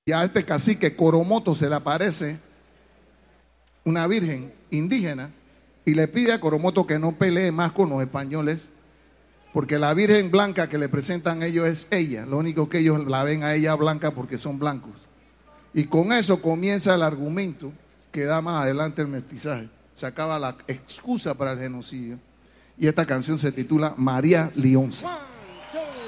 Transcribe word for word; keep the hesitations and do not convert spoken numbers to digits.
Y a este cacique Coromoto se le aparece una virgen indígena y le pide a Coromoto que no pelee más con los españoles, porque la virgen blanca que le presentan ellos es ella. Lo único que ellos la ven a ella blanca porque son blancos. Y con eso comienza el argumento que da más adelante el mestizaje. Se acaba la excusa para el genocidio. Y esta canción se titula María Lionza. One, two.